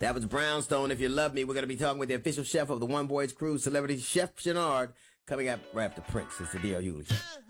That was Brownstone. If you love me, we're going to be talking with the official chef of the One Boys Cruise, celebrity Chef Shenard, coming up right after Prince. It's the D.L. Hughley Show.